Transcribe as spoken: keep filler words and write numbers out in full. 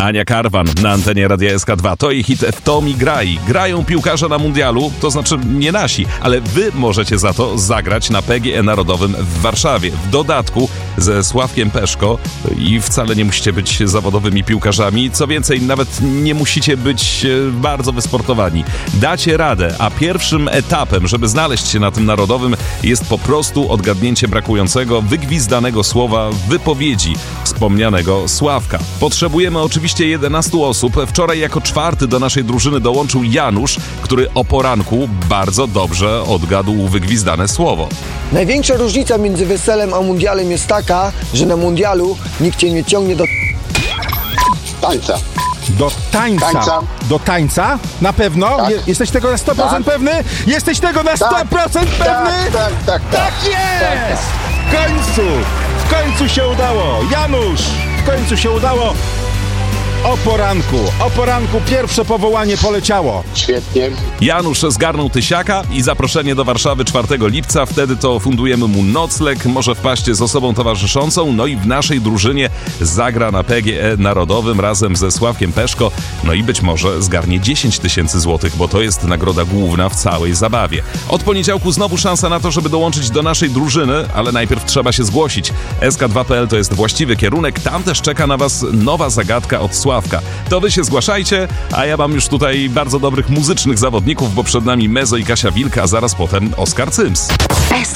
Ania Karwan na antenie Radia S K dwa. To jej hit W to mi graj. Grają piłkarze na mundialu, to znaczy nie nasi, ale wy możecie za to zagrać na P G E Narodowym w Warszawie. W dodatku ze Sławkiem Peszko i wcale nie musicie być zawodowymi piłkarzami. Co więcej, nawet nie musicie być bardzo wysportowani. Dacie radę, a pierwszym etapem, żeby znaleźć się na tym narodowym, jest po prostu odgadnięcie brakującego, wygwizdanego słowa w wypowiedzi wspomnianego Sławka. Potrzebujemy oczywiście jedenastu osób. Wczoraj jako czwarty do naszej drużyny dołączył Janusz, który o poranku bardzo dobrze odgadł wygwizdane słowo. Największa różnica między weselem a mundialem jest taka, że na mundialu nikt cię nie ciągnie do tańca. Do tańca. Tańca. Do tańca? Na pewno? Tak. Je, jesteś tego na sto procent Tak. pewny? Jesteś tego na sto procent Tak, pewny? tak, tak, tak. Tak jest! W końcu! W końcu się udało! Janusz! W końcu się udało! O poranku, o poranku pierwsze powołanie poleciało. Świetnie. Janusz zgarnął tysiaka i zaproszenie do Warszawy czwartego lipca. Wtedy to fundujemy mu nocleg, może wpaść z osobą towarzyszącą, no i w naszej drużynie zagra na P G E Narodowym razem ze Sławkiem Peszko, no i być może zgarnie dziesięć tysięcy złotych, bo to jest nagroda główna w całej zabawie. Od poniedziałku znowu szansa na to, żeby dołączyć do naszej drużyny, ale najpierw trzeba się zgłosić. S K dwa kropka P L to jest właściwy kierunek, tam też czeka na was nowa zagadka od Sławka. To wy się zgłaszajcie, a ja mam już tutaj bardzo dobrych muzycznych zawodników, bo przed nami Mezo i Kasia Wilk, a zaraz potem Oskar Cyms.